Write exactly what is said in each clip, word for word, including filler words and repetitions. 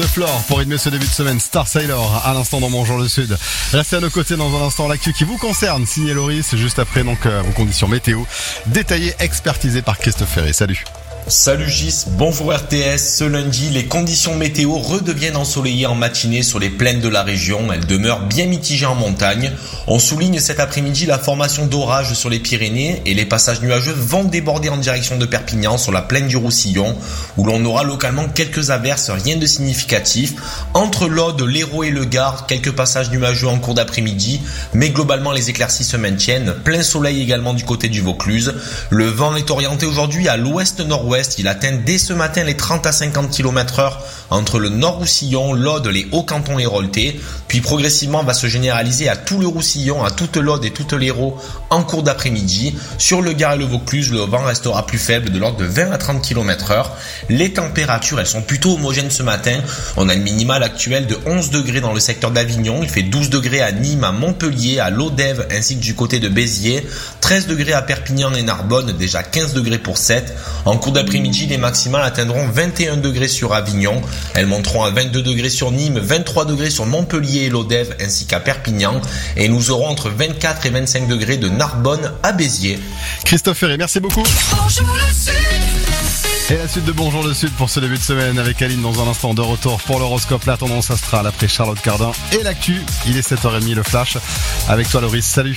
De Flore pour rythmer ce début de semaine, Star Sailor à l'instant dans Bonjour le Sud. Restez à nos côtés dans un instant, l'actu qui vous concerne, signé Loris, juste après donc euh, vos conditions météo, détaillées, expertisées par Christophe Ferré. Salut. Salut Gis, bonjour R T S. Ce lundi, les conditions météo redeviennent ensoleillées en matinée sur les plaines de la région. Elles demeurent bien mitigées en montagne. On souligne cet après-midi la formation d'orages sur les Pyrénées et les passages nuageux vont déborder en direction de Perpignan sur la plaine du Roussillon où l'on aura localement quelques averses, rien de significatif. Entre l'Aude, l'Hérault et le Gard, quelques passages nuageux en cours d'après-midi, mais globalement les éclaircies se maintiennent. Plein soleil également du côté du Vaucluse. Le vent est orienté aujourd'hui à l'ouest-nord-ouest. Il atteint dès ce matin les trente à cinquante kilomètres heure entre le Nord-Roussillon, l'Aude, les Hauts-Cantons héroltais, puis progressivement va se généraliser à tout le Roussillon, à toute l'Aude et toute l'Hérault en cours d'après-midi. Sur le Gard et le Vaucluse, le vent restera plus faible de l'ordre de vingt à trente kilomètres heure. Les températures, elles sont plutôt homogènes ce matin. On a le minimal actuel de onze degrés dans le secteur d'Avignon, il fait douze degrés à Nîmes, à Montpellier, à Lodève ainsi que du côté de Béziers, treize degrés à Perpignan et Narbonne, déjà quinze degrés pour Sète. En cours d'après-midi, les maximales atteindront vingt et un degrés sur Avignon. Elles monteront à vingt-deux degrés sur Nîmes, vingt-trois degrés sur Montpellier et Lodève ainsi qu'à Perpignan. Et nous aurons entre vingt-quatre et vingt-cinq degrés de Narbonne à Béziers. Christophe Ferré, merci beaucoup. Bonjour le Sud. Et la suite de Bonjour le Sud pour ce début de semaine avec Aline dans un instant de retour pour l'horoscope, la tendance astrale après Charlotte Cardin et l'actu. Il est sept heures trente, le flash. Avec toi Loris, salut.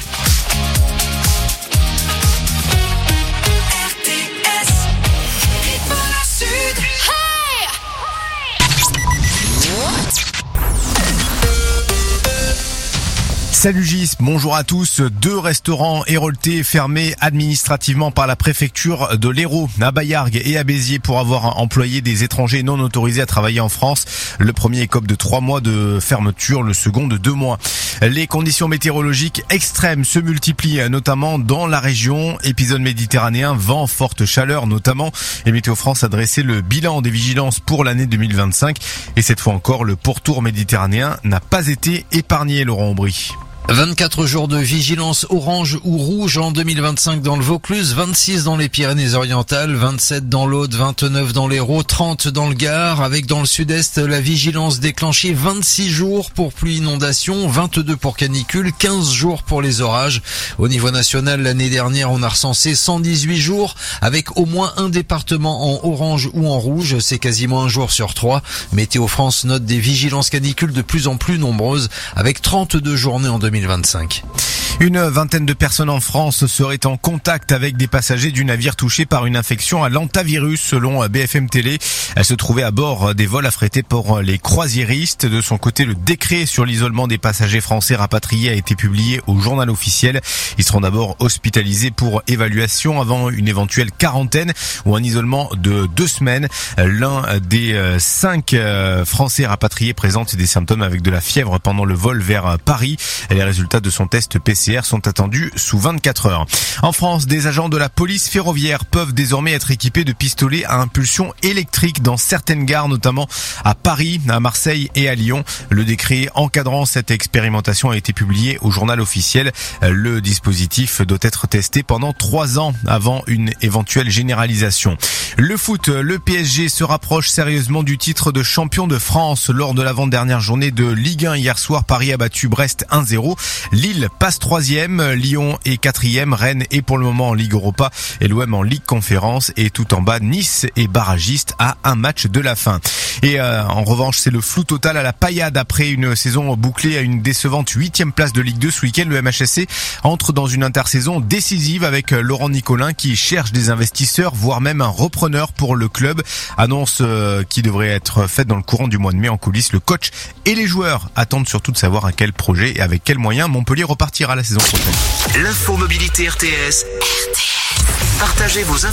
Salut Gis, bonjour à tous. Deux restaurants héroltais fermés administrativement par la préfecture de l'Hérault, à Baillargues et à Béziers pour avoir employé des étrangers non autorisés à travailler en France. Le premier écope de trois mois de fermeture, le second de deux mois. Les conditions météorologiques extrêmes se multiplient, notamment dans la région. Épisode méditerranéen, vent, forte chaleur notamment. Et Météo France a dressé le bilan des vigilances pour l'année deux mille vingt-cinq. Et cette fois encore, le pourtour méditerranéen n'a pas été épargné, Laurent Aubry. vingt-quatre jours de vigilance orange ou rouge en deux mille vingt-cinq dans le Vaucluse, vingt-six dans les Pyrénées-Orientales, vingt-sept dans l'Aude, vingt-neuf dans l'Hérault, trente dans le Gard, avec dans le sud-est la vigilance déclenchée vingt-six jours pour pluie inondation, vingt-deux pour canicule, quinze jours pour les orages. Au niveau national, l'année dernière, on a recensé cent dix-huit jours avec au moins un département en orange ou en rouge, c'est quasiment un jour sur trois. Météo France note des vigilances canicules de plus en plus nombreuses avec trente-deux journées en deux mille vingt-cinq. Une vingtaine de personnes en France seraient en contact avec des passagers du navire touché par une infection à l'hantavirus selon B F M Télé. Elles se trouvaient à bord des vols affrétés pour les croisiéristes. De son côté, le décret sur l'isolement des passagers français rapatriés a été publié au journal officiel. Ils seront d'abord hospitalisés pour évaluation avant une éventuelle quarantaine ou un isolement de deux semaines. L'un des cinq Français rapatriés présente des symptômes avec de la fièvre pendant le vol vers Paris. Les résultats de son test P C R sont attendus sous vingt-quatre heures. En France, des agents de la police ferroviaire peuvent désormais être équipés de pistolets à impulsion électrique dans certaines gares, notamment à Paris, à Marseille et à Lyon. Le décret encadrant cette expérimentation a été publié au journal officiel. Le dispositif doit être testé pendant trois ans avant une éventuelle généralisation. Le foot, le P S G se rapproche sérieusement du titre de champion de France. Lors de l'avant-dernière journée de Ligue un hier soir, Paris a battu Brest un zéro. Lille passe troisième, Lyon est quatrième, Rennes est pour le moment en Ligue Europa et l'O M en Ligue Conférence, et tout en bas, Nice est barragiste à un match de la fin. Et euh, en revanche, c'est le flou total à la paillade après une saison bouclée à une décevante huitième place de Ligue deux ce week-end. Le M H S C entre dans une intersaison décisive avec Laurent Nicolin qui cherche des investisseurs, voire même un repreneur pour le club. Annonce euh, qui devrait être faite dans le courant du mois de mai. En coulisses, le coach et les joueurs attendent surtout de savoir à quel projet et avec quels moyens Montpellier repartira la saison prochaine. L'info mobilité R T S. R T S. Partagez vos infos.